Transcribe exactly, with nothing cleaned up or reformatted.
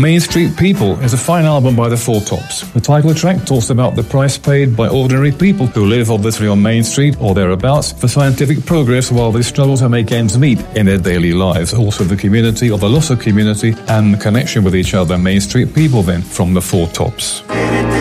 Main Street People is a fine album by the Four Tops. The title track talks about the price paid by ordinary people who live obviously on Main Street or thereabouts for scientific progress while they struggle to make ends meet in their daily lives. Also the community or the loss of community and connection with each other. Main Street People then from the Four Tops.